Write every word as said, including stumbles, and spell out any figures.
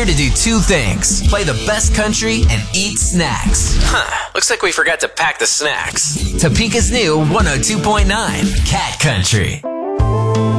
here to do two things. Play the best country and eat snacks. Huh, looks like we forgot to pack the snacks. Topeka's new one oh two point nine, Cat Country.